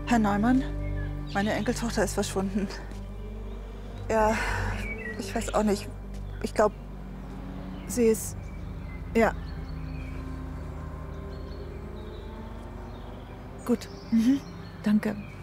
Herr Neumann, meine Enkeltochter ist verschwunden. Ja, ich weiß auch nicht. Ich glaube, sie ist... Ja. Gut. Danke.